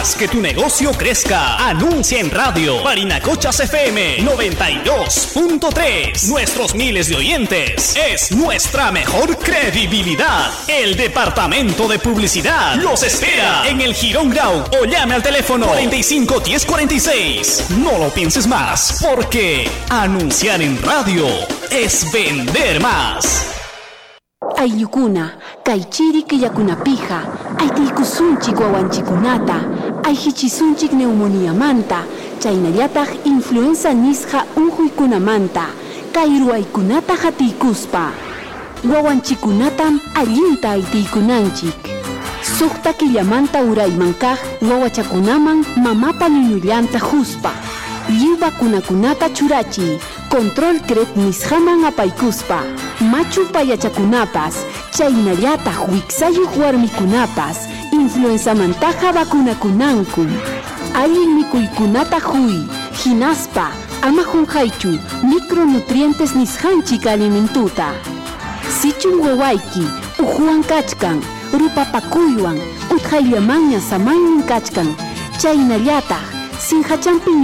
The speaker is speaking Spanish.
Haz que tu negocio crezca. Anuncia en radio. Parinacochas FM 92.3. Nuestros miles de oyentes es nuestra mejor credibilidad. El departamento de publicidad los espera en el Girón Grau o llame al teléfono 45 10 46. No lo pienses más, porque anunciar en radio es vender más. Aylukuna, kaychiri killakunapija, aytiykusunchik wawanchikunata, ayhichisunchik neumonía manta, chaynallataq influenza nisqa unquykunamanta, kay ruwaykunata hatiykuspa. Wawanchikunatam allinta aytiykunanchik. Suqta killamanta urayman kaq wawachakunaman mamapa ñuñullanta huspa. Lliw vacunakunata churachiy, control CRET nisqaman apaykuspa. Machu payachakunapas, chaynallataq wiksayuq warmikunapas, influenzamantaqa vacunakunanku. Allin mikuykunata huy, hinaspa, ama qunqaychu, micronutrientes nisqanchik alimentuta. Sichun wawayki, uhuwan kachkan, rupapakuywan, utqayllamanña samaynin kachkan, chaynallataq, sinhachampi